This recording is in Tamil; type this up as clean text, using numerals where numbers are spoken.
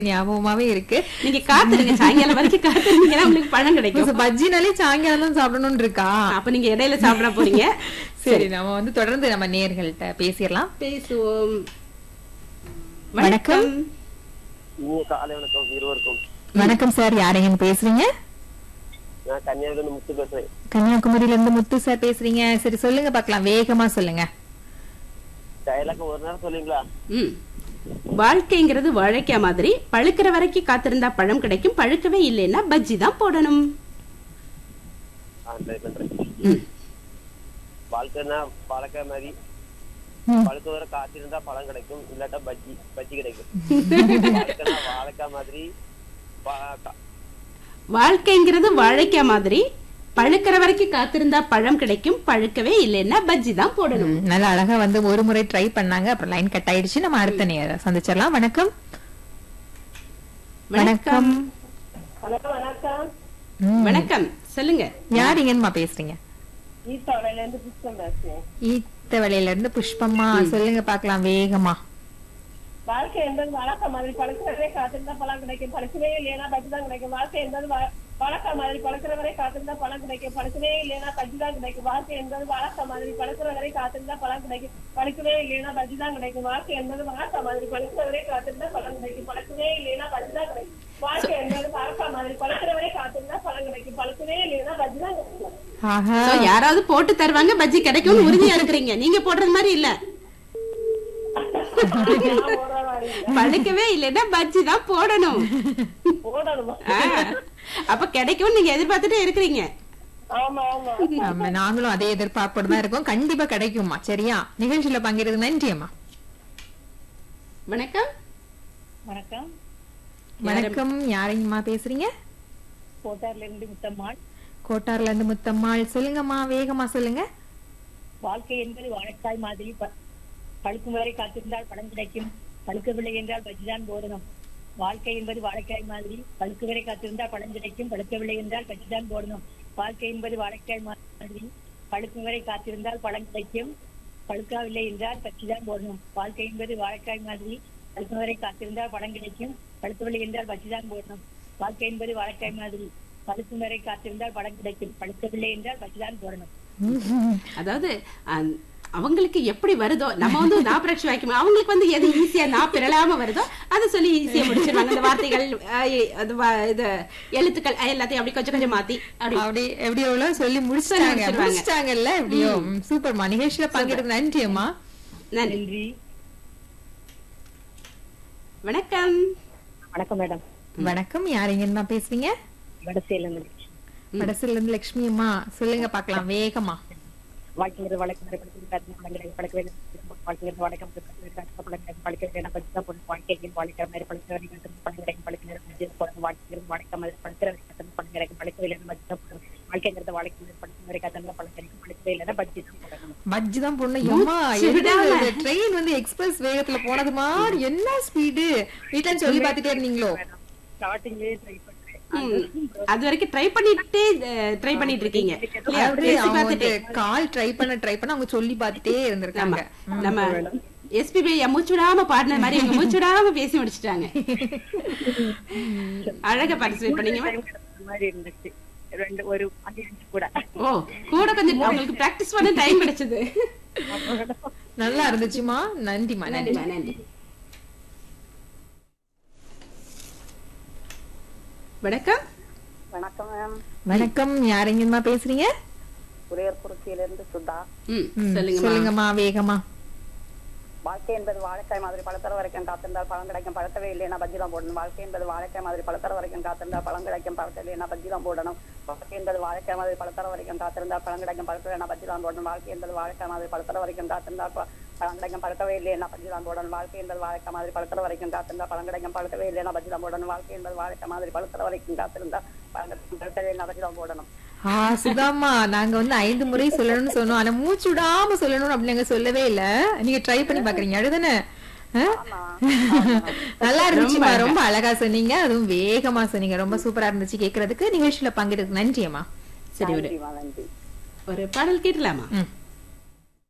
ஞாபகமாவே இருக்கு. நீங்க காத்துருங்க, சாயங்காலம் வரைக்கும் காத்துருந்தீங்கன்னா உங்களுக்கு பழம் கிடைக்கும். பஜ்ஜினாலே சாயங்காலம் தான் சாப்பிடணும்னு இருக்கா? அப்ப நீங்க இடையில சாப்பிட போறீங்க. சரி, நம்ம வந்து தொடர்ந்து நம்ம நேயர்கள்ட்ட பேசிடலாம். பேசுவோம். வணக்கம். காலை வணக்கம் இருவருக்கும். வணக்கம் சார், யாரையும் பேசுறீங்க? நான் கன்னியாகுமரி முத்து பேசுறேன். கன்னியாகுமரியில இருந்து முத்து சார் பேசுறீங்க. சரி சொல்லுங்க பாக்கலாம், வேகமா சொல்லுங்க. டயலாக் ஒரு நேரம் சொல்லுங்களா? வாழ்க்கைங்கிறது வாழைக்கா மாதிரி, பழுக்கிற வரைக்கும் காத்திருந்தா பழம் கிடைக்கும், பழுக்கவே இல்லைன்னா பஜ்ஜி தான் போடணும். ட்ரை பண்றேன். வாழ்க்கைன்னா வாழைக்காய் மாதிரி, பழுக்க வர காத்திருந்தா பழம் கிடைக்கும், இல்லாட்டா பஜ்ஜி கிடைக்கும். வாழ்க்கைன்னா வாழைக்காய் மாதிரி, வாழ்க்கைங்கிறது வாழைக்கா மாதிரி, பழுக்கிற வரைக்கும் காத்திருந்தா பழம் கிடைக்கும், பழுக்கவே இல்லைன்னா பஜ்ஜி தான் போடணும். நல்ல அழகா வந்து ஒரு முறை ட்ரை பண்ணாங்க, அப்புறம் லைன் கட் ஆயிடுச்சு. நம்ம அடுத்த நேர சந்திச்சிடலாம். வணக்கம். வணக்கம். வணக்கம். வணக்கம், சொல்லுங்க. யார் இங்கம்மா பேசுறீங்க? ஈத்தவளையில இருந்து புஷ்பம் பேசுறேன். ஈத்தவளையில இருந்து புஷ்பம்மா, சொல்லுங்க பாக்கலாம் வேகமா. வாழ்க்கை என்பது வழக்க மாதிரி, பழக்கிறவரை காத்திருந்தா பழம் கிடைக்கும், பழக்கவே இல்லையா பஜ்ஜி தான் கிடைக்கும். வாழ்க்கை என்பது வழக்க மாதிரி, பழக்கிறவரை காத்திருந்தா பழம் கிடைக்கும், பழக்கவே இல்லையா பஜ்ஜி தான் கிடைக்கும். வாழ்க்கை என்பது வழக்க மாதிரி, பழக்கிறவரை காத்திருந்தா பழம் கிடைக்கும், பழக்கவே இல்லையா பஜ்ஜி தான் கிடைக்கும். வாழ்க்கை என்பது வழக்க மாதிரி, பழக்கிறவரை காத்திருந்தா பழம் கிடைக்கும், பழக்கவே இல்லையா பஜ்ஜி தான் கிடைக்கும். வாழ்க்கை என்பது வழக்க மாதிரி, பழக்கிறவரை காத்திருந்தா பழம் கிடைக்கும், பழக்கவே இல்லையா பஜ்ஜி தான் கிடைக்கும். யாராவது போட்டு தருவாங்க, பஜ்ஜி கிடைக்கும்னு உறுதியா இருக்கிறீங்க. நீங்க போடுறது மாதிரி இல்ல. பழுக்கவே இல்லைன்னா பஜ்ஜி தான் போடணும். அப்ப கிடைக்கும் நீங்க எதிர்பார்த்துட்டே இருக்கிறீங்க. நாங்களும் அதே எதிர்பார்ப்போடு தான் இருக்கோம். கண்டிப்பா கிடைக்குமா? சரியா? நிகழ்ச்சியில பங்கேற்றது நன்றி அம்மா. வணக்கம். வணக்கம். வணக்கம், யாரையுமா பேசுறீங்க? கோட்டார்ல இருந்து முத்தம்மாள். கோட்டார்ல இருந்து முத்தம்மாள், சொல்லுங்கம்மா வேகமா சொல்லுங்க. வாழ்க்கை என்பது வாழைக்காய் மாதிரி, பழுக்கும் வரை காத்திருந்தால் பழம் கிடைக்கும், பழுக்கவில்லை என்றால் பஜ்ஜிதான் போடணும். வாழ்க்கை என்பது வாழைக்காய் மாதிரி, பழுக்கு வரை காத்திருந்தால் பழம் கிடைக்கும், பழுக்கவில்லை என்றால் பஜ்ஜிதான் போடணும். வாழ்க்கை என்பது வாழைக்காய் மாதிரி, பழுக்கும் வரை காத்திருந்தால் பழம் கிடைக்கும், பழுக்கவில்லை என்றால் பஜ்ஜிதான் போடணும். வாழ்க்கை என்பது வாழைக்காய் மாதிரி, பழுக்கும் வரை காத்திருந்தால் பழம் கிடைக்கும், பழுக்கவில்லை என்றால் பஜ்ஜிதான் போடணும். வாழ்க்கை என்பது வாழைக்காய் மாதிரி, பழுக்கும் வரை காத்திருந்தால் பழம் கிடைக்கும், பழுக்கவில்லை என்றால் பஜ்ஜிதான் போடணும். அதாவது அவங்களுக்கு எப்படி வருதோ, நம்ம வந்து நான் பிரட்சி வைக்கும், அவங்களுக்கு வந்து எது ஈஸியா நான் பிறலாம வருதோ அதை சொல்லி ஈஸியா முடிச்சிருவாங்க. அந்த வார்த்தைகள், இது எழுத்துக்கள் எல்லாத்தையும் அப்படி கொஞ்சம் கொஞ்சம் மாத்தி அப்படி எப்படி எவ்வளவு சொல்லி முடிச்சிட்டாங்கல்ல. எப்படியோ சூப்பர்மா. நிகழ்ச்சியில பங்கேற்க நன்றி அம்மா. நன்றி. வணக்கம். வணக்கம் மேடம். வணக்கம், யார் எங்க பேசுறீங்க? வடசேல இருந்து லட்சுமி அம்மா, சொல்லுங்க பாக்கலாம் வேகமா. வாழ்க்கைங்கிறது வழக்கம் பழக்கவே வாழ்க்கைங்கிறது வழக்கம் பழக்க பஜ்ஜா போடணும். வாழ்க்கைக்கு வாழ்க்கை மாதிரி பழக்க பழங்கிறக்கு பழக்க வாழ்க்கைங்கிறது வழக்க மாதிரி பழக்கிற பழங்கிறக்கு பழக்கவே இல்லைன்னா பஜ்ஜி தான் போடணும். வாழ்க்கைங்கிறது வாழ்க்கை மாதிரி பழக்க மாதிரி காத்திருந்தா பழங்கிறக்கு பழக்கவே இல்லைன்னா பஜ்ஜி தான் போடணும். பஜ்ஜி தான் போடணும். ட்ரெயின் வந்து எக்ஸ்பிரஸ் வேகத்துல போனது மாதிரி என்ன ஸ்பீடு வீட்டுல சொல்லி பாத்துட்டே இருந்தீங்களோ? ஸ்டார்டிங்லயே ட்ரை பண்றேன். அது வரைக்கும் ட்ரை பண்ணிட்டு இருக்கீங்க. கால் ட்ரை பண்ண அவங்க சொல்லி பாத்துட்டே இருந்திருக்காங்க. நம்ம எஸ்பிபி மூச்சுடாம பாடின மாதிரி இவங்க மூச்சுடாம பேசி முடிச்சிட்டாங்க. அழகா பார்ட்டிசிபேட் பண்ணீங்க மாதிரி இருந்துச்சு. ஒரு கூட கொஞ்சம் உங்களுக்கு பிராக்டிஸ் பண்ண டைம் கிடைச்சது. நல்லா இருந்துச்சுமா. நன்றிமா. நன்றி. வணக்கம். வணக்கம் மேம். வணக்கம், யாரெங்கம்மா பேசுறீங்க? உரையர்குறிச்சியில இருந்து சுதா. சொல்லுங்கம்மா வேகமா. வாழ்க்கை என்பது வாழைக்காய் மாதிரி, பழத்தர வரைக்கும் காத்திருந்தால் பழம் கிடைக்கும், பழக்கவே இல்லைன்னா பஜ்ஜி தான் போடணும். வாழ்க்கை என்பது வாழைக்காய் மாதிரி, பழத்தர வரைக்கும் காத்திருந்தால் பழம் கிடைக்கும், பழக்க இல்லைன்னா பஜ்ஜி தான் போடணும். வாழ்க்கை என்பது வாழைக்காய் மாதிரி, பழத்தர வரைக்கும் காத்திருந்தால் பழம் கிடைக்கும், பழக்க இல்லைன்னா பஜ்ஜி தான் போடணும். வாழ்க்கை என்பது வாழைக்காய் மாதிரி, பழத்தர வரைக்கும் காத்திருந்தால் பழம் கிடைக்கும், பழக்கவே இல்லைன்னா பஜ்ஜி தான் போடணும். வாழ்க்கை என்பது வாழைக்காய் மாதிரி, பழத்தர வரைக்கும் காத்திருந்தால் பழம் கிடைக்கும், பழக்கவே இல்லைன்னா பஜ்ஜி தான் போடணும். வாழ்க்கை என்பது வாழைக்காய் மாதிரி, பழத்தர வரைக்கும் காத்திருந்தால் பழக்கவே இல்லைன்னா பஜ்ஜி தான் போடணும். சுதாமா, நாங்க வந்து 5 முறை சொல்லணும்னு சொன்னோம். ஆனா மூச்சு விடாம சொல்லணும் அப்படின்னு சொல்லவே இல்ல. நீங்க ட்ரை பண்ணி பாக்குறீங்க அடுதானே? நல்லா இருந்துச்சுமா. ரொம்ப அழகா சொன்னீங்க, அதுவும் வேகமா சொன்னீங்க. ரொம்ப சூப்பரா இருந்துச்சு கேக்குறதுக்கு. நிகழ்ச்சியில பங்கெடுக்க நன்றி அம்மா. சரி, ஒரு பாடல் கேட்கலாமா?